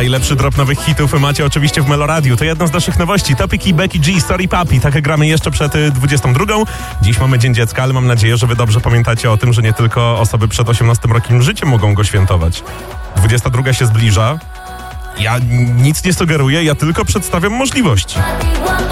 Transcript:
Najlepszy drop nowych hitów macie oczywiście w Meloradiu. To jedna z naszych nowości. Topic i Becky G, Sorry Papi. Tak gramy jeszcze przed 22. Dziś mamy Dzień Dziecka, ale mam nadzieję, że wy dobrze pamiętacie o tym, że nie tylko osoby przed 18 rokiem życia mogą go świętować. 22 się zbliża. Ja nic nie sugeruję, ja tylko przedstawiam możliwości.